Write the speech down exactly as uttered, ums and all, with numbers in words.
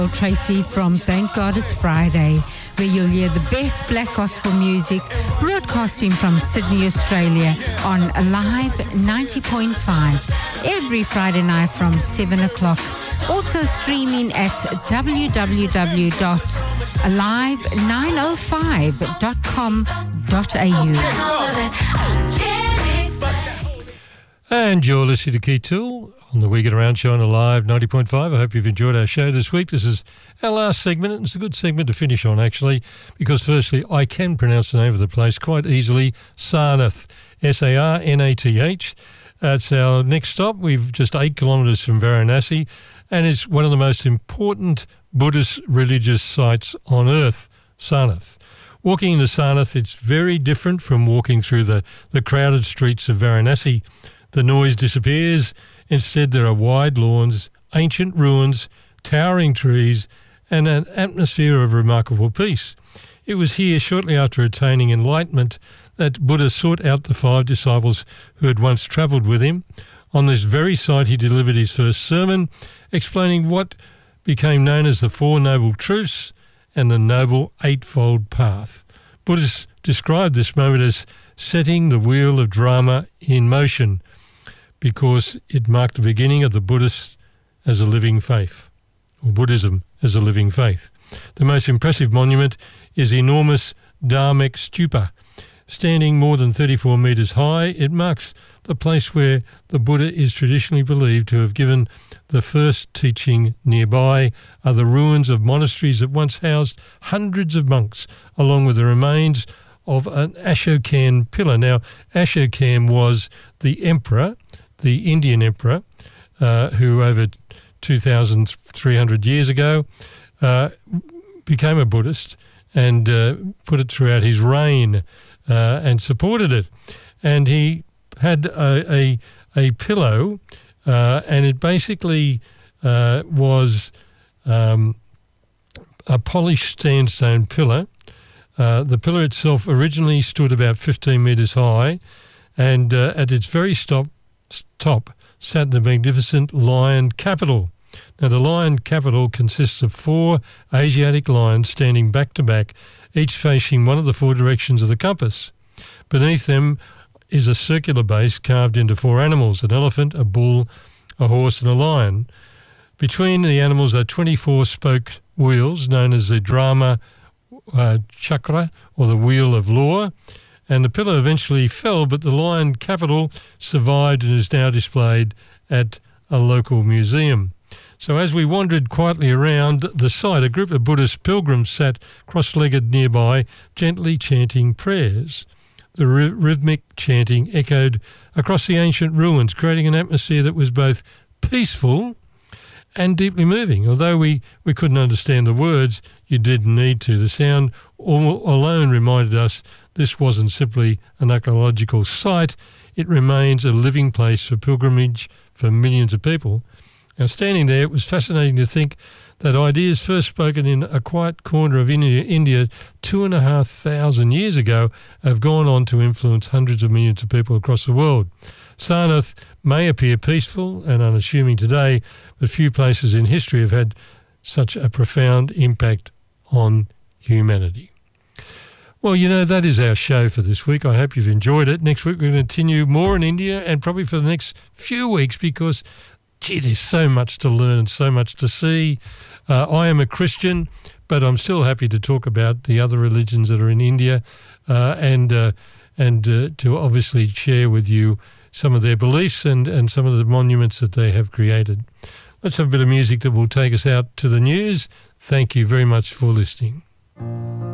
Tracy from Thank God It's Friday, where you'll hear the best black gospel music broadcasting from Sydney, Australia on Alive ninety point five every Friday night from seven o'clock. Also streaming at w w w dot alive nine oh five dot com dot a u. And you're listening to Keith Toole on the We Get Around show on Alive ninety point five. I hope you've enjoyed our show this week. This is our last segment, and it's a good segment to finish on, actually, because firstly, I can pronounce the name of the place quite easily, Sarnath, S A R N A T H. That's our next stop. We've just eight kilometres from Varanasi, and it's one of the most important Buddhist religious sites on earth, Sarnath. Walking into Sarnath, it's very different from walking through the, the crowded streets of Varanasi. The noise disappears. Instead, there are wide lawns, ancient ruins, towering trees, and an atmosphere of remarkable peace. It was here, shortly after attaining enlightenment, that Buddha sought out the five disciples who had once travelled with him. On this very site, he delivered his first sermon, explaining what became known as the Four Noble Truths and the Noble Eightfold Path. Buddhists described this moment as setting the wheel of Dharma in motion, because it marked the beginning of the Buddhist as a living faith, or Buddhism as a living faith. The most impressive monument is the enormous Dharmak Stupa. Standing more than thirty-four metres high, it marks the place where the Buddha is traditionally believed to have given the first teaching. Nearby are the ruins of monasteries that once housed hundreds of monks, along with the remains of an Ashokan pillar. Now, Ashokan was the emperor, the Indian emperor, uh, who over two thousand three hundred years ago uh, became a Buddhist and uh, put it throughout his reign uh, and supported it. And he had a, a, a pillow uh, and it basically uh, was um, a polished sandstone pillar. Uh, the pillar itself originally stood about fifteen metres high, and uh, at its very stop, top sat the magnificent lion capital. Now, the lion capital consists of four Asiatic lions standing back to back, each facing one of the four directions of the compass. Beneath them is a circular base carved into four animals, an elephant, a bull, a horse and a lion. Between the animals are twenty-four spoke wheels known as the Dharma uh, chakra, or the wheel of law. And the pillar eventually fell, but the lion capital survived and is now displayed at a local museum. So as we wandered quietly around the site, a group of Buddhist pilgrims sat cross-legged nearby, gently chanting prayers. The r- rhythmic chanting echoed across the ancient ruins, creating an atmosphere that was both peaceful and deeply moving. Although we, we couldn't understand the words, you didn't need to. The sound all, alone reminded us this wasn't simply an archaeological site, it remains a living place for pilgrimage for millions of people. Now, standing there, it was fascinating to think that ideas first spoken in a quiet corner of India, India two and a half thousand years ago have gone on to influence hundreds of millions of people across the world. Sarnath may appear peaceful and unassuming today, but few places in history have had such a profound impact on humanity. Well, you know, that is our show for this week. I hope you've enjoyed it. Next week, we're going to continue more in India, and probably for the next few weeks, because, gee, there's so much to learn and so much to see. Uh, I am a Christian, but I'm still happy to talk about the other religions that are in India uh, and uh, and uh, to obviously share with you some of their beliefs and, and some of the monuments that they have created. Let's have a bit of music that will take us out to the news. Thank you very much for listening.